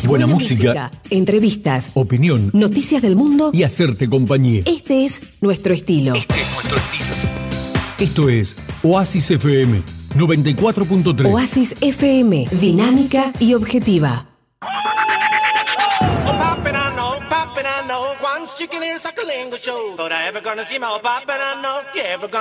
Buena música, entrevistas, opinión, noticias del mundo y hacerte compañía. Este es nuestro estilo. Esto es Oasis FM 94.3. Oasis FM, dinámica y objetiva.